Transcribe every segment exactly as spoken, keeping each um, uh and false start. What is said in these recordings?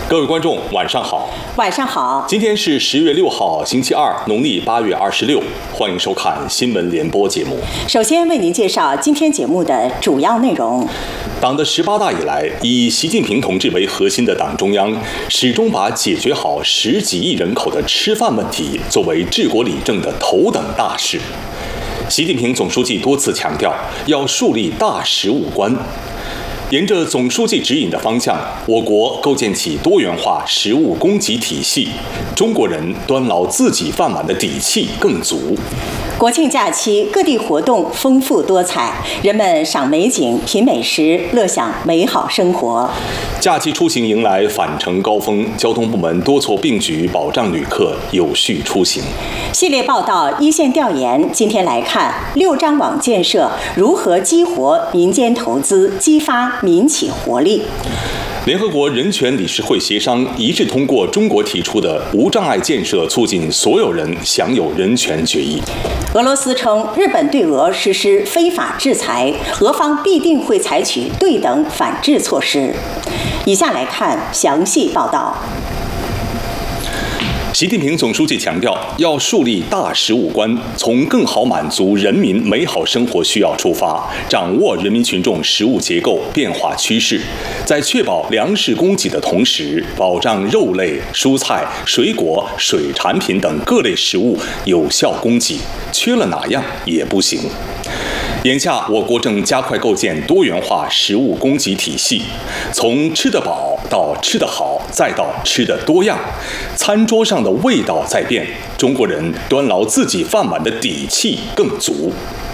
各位观众，晚上好。 晚上好。 今天是十月六号，星期二，农历八月二十六。欢迎收看新闻联播节目。 首先为您介绍今天节目的主要内容。 党的十八大以来，以习近平同志为核心的党中央，始终把解决好十几亿人口的吃饭问题作为治国理政的头等大事。习近平总书记多次强调，要树立大食物观。沿着总书记指引的方向，我国构建起多元化食物供给体系，中国人端牢自己饭碗的底气更足。 国庆假期，各地活动丰富多彩，人们赏美景、品美食，乐享美好生活。 假期出行迎来返程高峰，交通部门多措并举，保障旅客有序出行。 系列报道一线调研，今天来看六张网建设如何激活民间投资，激发民企活力。 联合国人权理事会协商一致通过中国提出的无障碍建设促进所有人享有人权决议。 俄罗斯称日本对俄实施非法制裁，俄方必定会采取对等反制措施。以下来看详细报道。 习近平总书记强调，要树立大食物观，从更好满足人民美好生活需要出发，掌握人民群众食物结构变化趋势，在确保粮食供给的同时，保障肉类、蔬菜、水果、水产品等各类食物有效供给，缺了哪样也不行。眼下，我国正加快构建多元化食物供给体系，从吃得饱到吃得好，再到吃得多样，餐桌上的味道在变，中国人端牢自己饭碗的底气更足。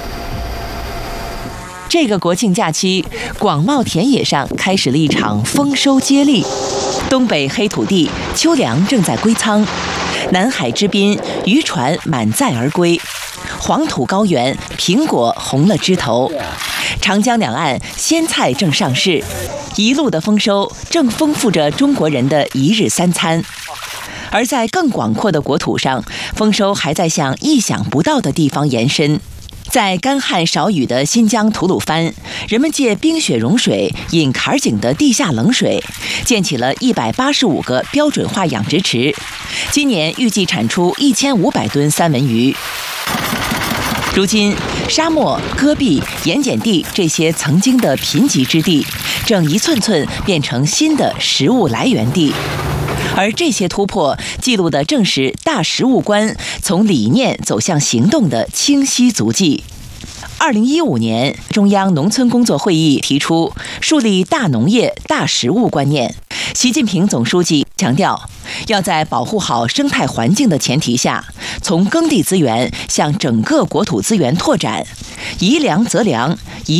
这个国庆假期，广袤田野上开始了一场丰收接力。东北黑土地，秋粮正在归仓；南海之滨，渔船满载而归。黄土高原，苹果红了枝头；长江两岸，鲜菜正上市。一路的丰收，正丰富着中国人的一日三餐。而在更广阔的国土上，丰收还在向意想不到的地方延伸。在干旱少雨的新疆吐鲁番，人们借冰雪融水引坎儿井的地下冷水，建起了一百八十五个标准化养殖池，今年预计产出一千五百吨三文鱼。如今，沙漠、戈壁、盐碱地这些曾经的贫瘠之地，正一寸寸变成新的食物来源地。而这些突破记录的正是大食物观从理念走向行动的清晰足迹。二零一五年，中央农村工作会议提出树立大农业、大食物观念。习近平总书记强调，要在保护好生态环境的前提下，从耕地资源向整个国土资源拓展，宜粮则粮，宜